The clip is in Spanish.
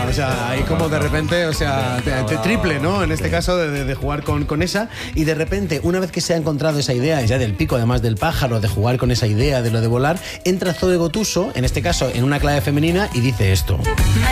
O sea, ahí como de repente, o sea, te triple, ¿no? En este caso de jugar con esa. Y de repente, una vez que se ha encontrado esa idea, ya del pico, además del pájaro, de jugar con esa idea de lo de volar, entra Zoe Gotuso, en este caso en una clave femenina, y dice esto.